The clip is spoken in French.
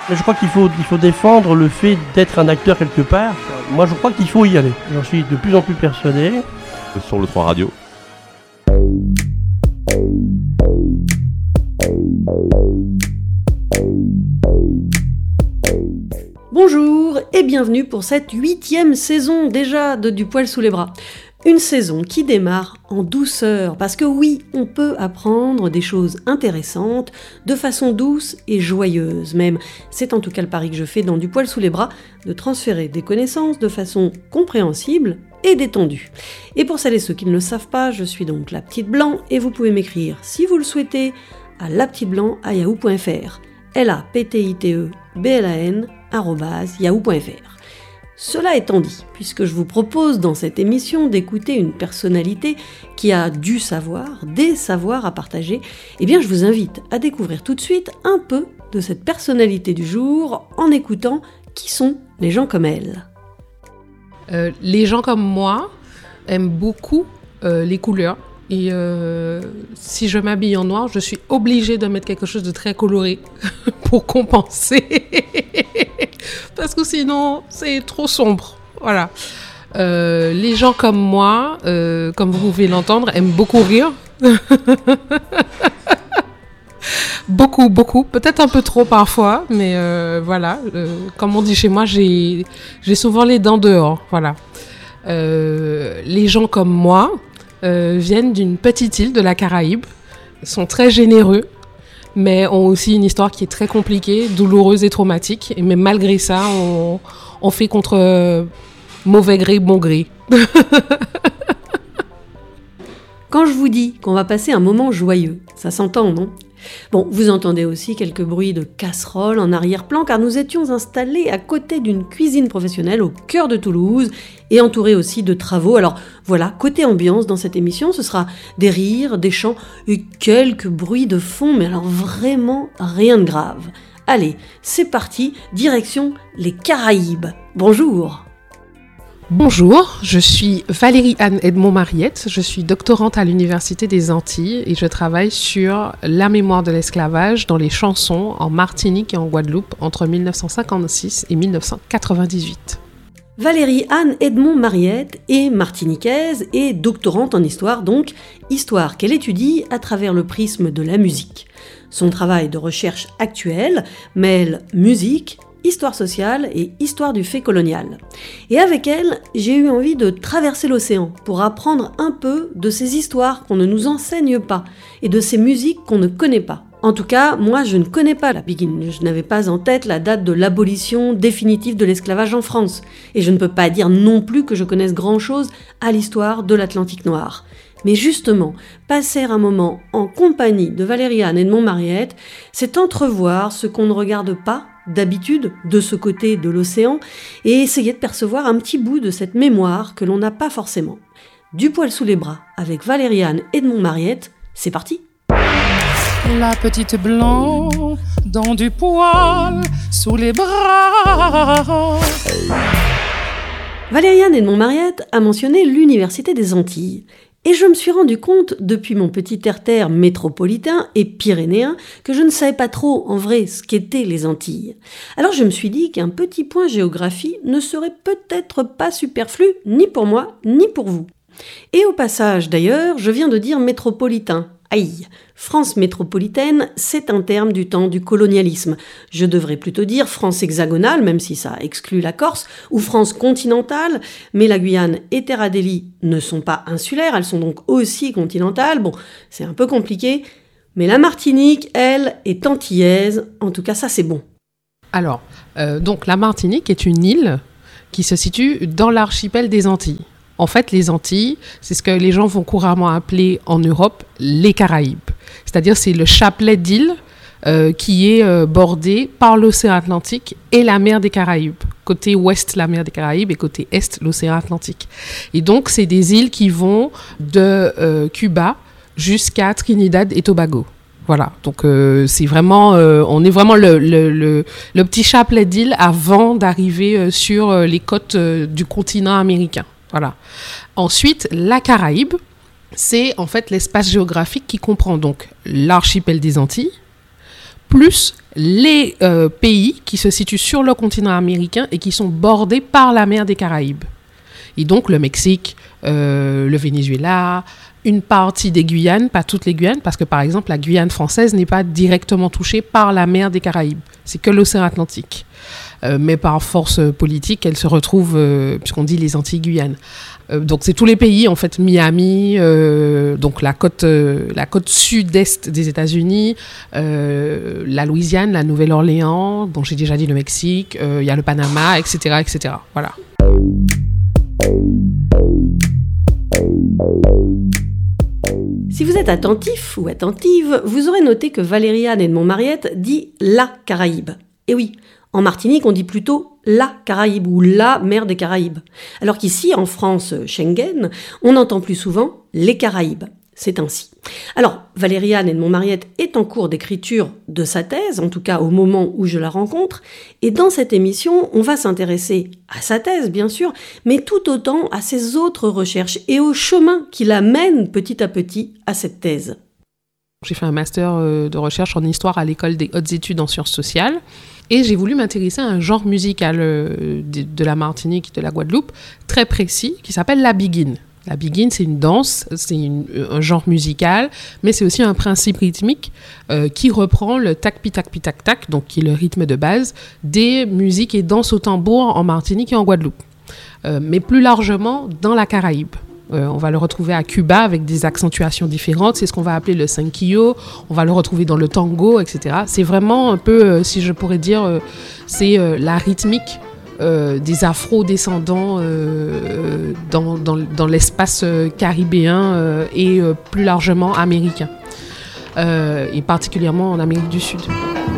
Mais je crois qu'il faut défendre le fait d'être un acteur quelque part. Moi, je crois qu'il faut y aller. J'en suis de plus en plus persuadé. Sur le 3 Radio. Bonjour et bienvenue pour cette 8e saison déjà de Du poil sous les bras. Une saison qui démarre en douceur, parce que oui, on peut apprendre des choses intéressantes de façon douce et joyeuse même. C'est en tout cas le pari que je fais dans Du poil sous les bras, de transférer des connaissances de façon compréhensible et détendue. Et pour celles et ceux qui ne le savent pas, je suis donc la petite Blanc et vous pouvez m'écrire, si vous le souhaitez, à lapetiteblanc@yahoo.fr. lapetiteblan@yahoo.fr. Cela étant dit, puisque je vous propose dans cette émission d'écouter une personnalité qui a du savoir, des savoirs à partager, eh bien je vous invite à découvrir tout de suite un peu de cette personnalité du jour en écoutant qui sont les gens comme elle. Les gens comme moi aiment beaucoup les couleurs. Et si je m'habille en noir, je suis obligée de mettre quelque chose de très coloré pour compenser. Parce que sinon, c'est trop sombre. Voilà. Les gens comme moi, comme vous pouvez l'entendre, aiment beaucoup rire. Beaucoup. Peut-être un peu trop parfois, mais voilà. Comme on dit chez moi, j'ai souvent les dents dehors. Voilà. Les gens comme moi viennent d'une petite île de la Caraïbe, sont très généreux, mais ont aussi une histoire qui est très compliquée, douloureuse et traumatique. Mais malgré ça, on fait contre mauvais gré, bon gré. Quand je vous dis qu'on va passer un moment joyeux, ça s'entend, non ? Bon, vous entendez aussi quelques bruits de casseroles en arrière-plan car nous étions installés à côté d'une cuisine professionnelle au cœur de Toulouse et entourés aussi de travaux. Alors voilà, côté ambiance dans cette émission, ce sera des rires, des chants et quelques bruits de fond, mais alors vraiment rien de grave. Allez, c'est parti, direction les Caraïbes. Bonjour. Bonjour, je suis Valérie Anne Edmond-Mariette, je suis doctorante à l'Université des Antilles et je travaille sur la mémoire de l'esclavage dans les chansons en Martinique et en Guadeloupe entre 1956 et 1998. Valérie Anne Edmond-Mariette est martiniquaise et doctorante en histoire, donc histoire qu'elle étudie à travers le prisme de la musique. Son travail de recherche actuel mêle musique, histoire sociale et histoire du fait colonial. Et avec elle, j'ai eu envie de traverser l'océan pour apprendre un peu de ces histoires qu'on ne nous enseigne pas et de ces musiques qu'on ne connaît pas. En tout cas, moi je ne connais pas la Biguine, je n'avais pas en tête la date de l'abolition définitive de l'esclavage en France, et je ne peux pas dire non plus que je connaisse grand-chose à l'histoire de l'Atlantique noir. Mais justement, passer un moment en compagnie de Valérie Anne Edmond-Mariette, c'est entrevoir ce qu'on ne regarde pas d'habitude de ce côté de l'océan et essayer de percevoir un petit bout de cette mémoire que l'on n'a pas forcément. Du poil sous les bras avec Valérie Anne Edmond-Mariette, c'est parti. La petite Blanc dans du poil sous les bras. Valérie Anne Edmond-Mariette a mentionné l'Université des Antilles. Et je me suis rendu compte, depuis mon petit terre-terre métropolitain et pyrénéen, que je ne savais pas trop, en vrai, ce qu'étaient les Antilles. Alors je me suis dit qu'un petit point géographie ne serait peut-être pas superflu, ni pour moi, ni pour vous. Et au passage, d'ailleurs, je viens de dire métropolitain. Aïe, France métropolitaine, c'est un terme du temps du colonialisme. Je devrais plutôt dire France hexagonale, même si ça exclut la Corse, ou France continentale, mais la Guyane et Terre Adélie ne sont pas insulaires, elles sont donc aussi continentales. Bon, c'est un peu compliqué, mais la Martinique, elle, est antillaise, en tout cas ça c'est bon. Alors, donc la Martinique est une île qui se situe dans l'archipel des Antilles. En fait, les Antilles, c'est ce que les gens vont couramment appeler en Europe les Caraïbes. C'est-à-dire, c'est le chapelet d'îles qui est bordé par l'océan Atlantique et la mer des Caraïbes. Côté ouest, la mer des Caraïbes et côté est, l'océan Atlantique. Et donc, c'est des îles qui vont de Cuba jusqu'à Trinidad et Tobago. Voilà, donc c'est vraiment, on est vraiment le petit chapelet d'îles avant d'arriver sur les côtes du continent américain. Voilà. Ensuite, la Caraïbe, c'est en fait l'espace géographique qui comprend donc l'archipel des Antilles, plus les pays qui se situent sur le continent américain et qui sont bordés par la mer des Caraïbes. Et donc le Mexique, le Venezuela, une partie des Guyanes, pas toutes les Guyanes, parce que par exemple la Guyane française n'est pas directement touchée par la mer des Caraïbes, c'est que l'océan Atlantique. Mais par force politique, elle se retrouve, puisqu'on dit les Antilles-Guyanes. Donc c'est tous les pays, en fait, Miami, donc la côte sud-est des États-Unis, la Louisiane, la Nouvelle-Orléans, dont j'ai déjà dit le Mexique, il y a le Panama, etc., etc. Voilà. Si vous êtes attentif ou attentive, vous aurez noté que Valériane Edmond-Mariette dit « la Caraïbe ». Et oui, en Martinique, on dit plutôt « la Caraïbe » ou « la mer des Caraïbes ». Alors qu'ici, en France Schengen, on entend plus souvent « les Caraïbes ». C'est ainsi. Alors, Valériane Edmond-Mariette est en cours d'écriture de sa thèse, en tout cas au moment où je la rencontre, et dans cette émission, on va s'intéresser à sa thèse, bien sûr, mais tout autant à ses autres recherches et au chemin qui la mène petit à petit à cette thèse. J'ai fait un master de recherche en histoire à l'école des hautes études en sciences sociales, et j'ai voulu m'intéresser à un genre musical de la Martinique, de la Guadeloupe, très précis, qui s'appelle la biguine. La biguine, c'est une danse, c'est un genre musical, mais c'est aussi un principe rythmique qui reprend le tac-pi-tac-pi-tac-tac, donc qui est le rythme de base des musiques et danses au tambour en Martinique et en Guadeloupe. Mais plus largement dans la Caraïbe. On va le retrouver à Cuba avec des accentuations différentes, c'est ce qu'on va appeler le cinquillo, on va le retrouver dans le tango, etc. C'est vraiment un peu, si je pourrais dire, c'est la rythmique des afro-descendants dans l'espace caribéen et plus largement américain, et particulièrement en Amérique du Sud.